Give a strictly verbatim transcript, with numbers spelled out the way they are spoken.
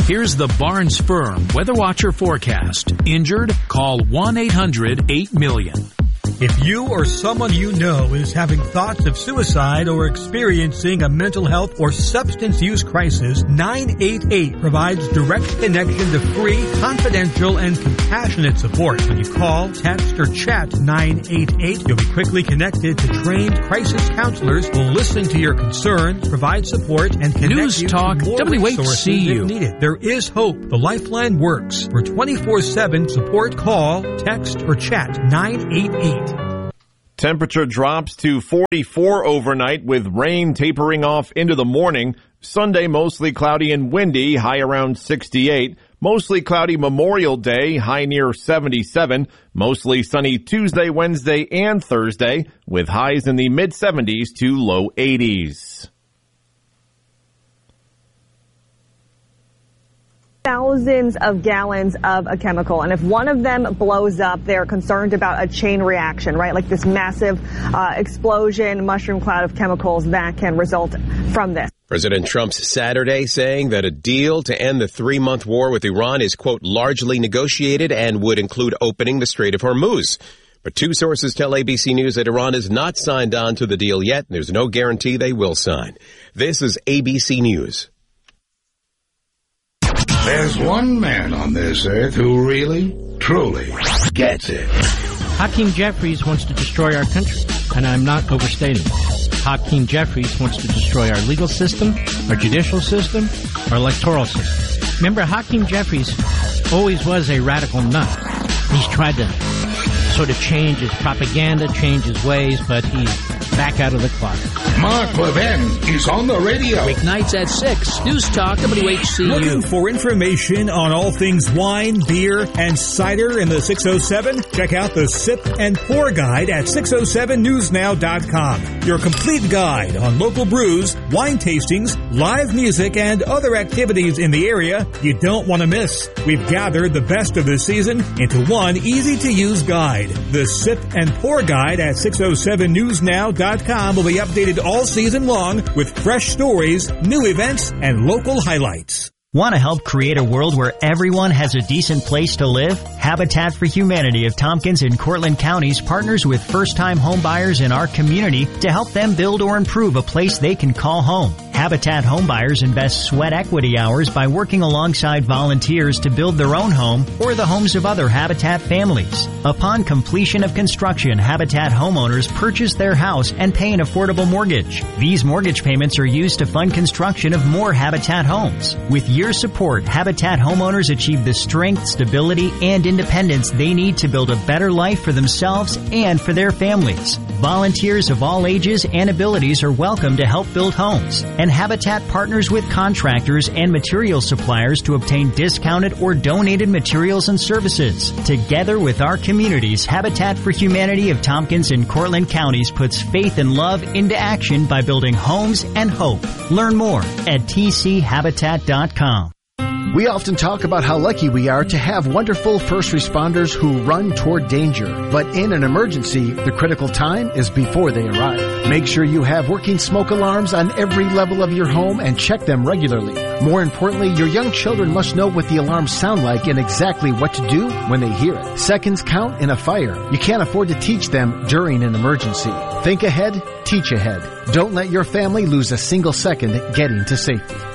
Here's the Barnes Firm Weather Watcher forecast. Injured? Call one eight hundred eight million. If you or someone you know is having thoughts of suicide or experiencing a mental health or substance use crisis, nine eight eight provides direct connection to free, confidential, and compassionate support. When you call, text, or chat nine eight eight, you'll be quickly connected to trained crisis counselors who will listen to your concerns, provide support, and connect News you Talk to more W H C U. resources if needed. There is hope. The Lifeline works. For twenty-four seven support, call, text, or chat nine eight eight. Temperature drops to forty-four overnight with rain tapering off into the morning. Sunday mostly cloudy and windy, high around sixty-eight. Mostly cloudy Memorial Day, high near seventy-seven. Mostly sunny Tuesday, Wednesday, and Thursday with highs in the mid seventies to low eighties. Thousands of gallons of a chemical, and if one of them blows up, they're concerned about a chain reaction, right? Like this massive uh, explosion, mushroom cloud of chemicals that can result from this. President Trump's Saturday saying that a deal to end the three-month war with Iran is, quote, largely negotiated and would include opening the Strait of Hormuz. But two sources tell A B C News that Iran has not signed on to the deal yet, and there's no guarantee they will sign. This is A B C News. There's one man on this earth who really, truly gets it. Hakeem Jeffries wants to destroy our country, and I'm not overstating it. Hakeem Jeffries wants to destroy our legal system, our judicial system, our electoral system. Remember, Hakeem Jeffries always was a radical nut. He's tried to sort of change his propaganda, change his ways, but he's back out of the closet. Mark Levin is on the radio. Weeknights at six. News Talk W H C U. Looking for information on all things wine, beer, and cider in the six oh seven? Check out the Sip and Pour Guide at six oh seven news now dot com. Your complete guide on local brews, wine tastings, live music, and other activities in the area you don't want to miss. We've gathered the best of the season into one easy-to-use guide. The Sip and Pour Guide at six oh seven news now dot com will be updated all season long with fresh stories, new events, and local highlights. Want to help create a world where everyone has a decent place to live? Habitat for Humanity of Tompkins and Cortland Counties partners with first-time homebuyers in our community to help them build or improve a place they can call home. Habitat homebuyers invest sweat equity hours by working alongside volunteers to build their own home or the homes of other Habitat families. Upon completion of construction, Habitat homeowners purchase their house and pay an affordable mortgage. These mortgage payments are used to fund construction of more Habitat homes. With your support, Habitat homeowners achieve the strength, stability, and independence they need to build a better life for themselves and for their families. Volunteers of all ages and abilities are welcome to help build homes, and Habitat partners with contractors and material suppliers to obtain discounted or donated materials and services. Together with our communities, Habitat for Humanity of Tompkins and Cortland Counties puts faith and love into action by building homes and hope. Learn more at t c habitat dot com. We often talk about how lucky we are to have wonderful first responders who run toward danger. But in an emergency, the critical time is before they arrive. Make sure you have working smoke alarms on every level of your home and check them regularly. More importantly, your young children must know what the alarms sound like and exactly what to do when they hear it. Seconds count in a fire. You can't afford to teach them during an emergency. Think ahead, teach ahead. Don't let your family lose a single second getting to safety.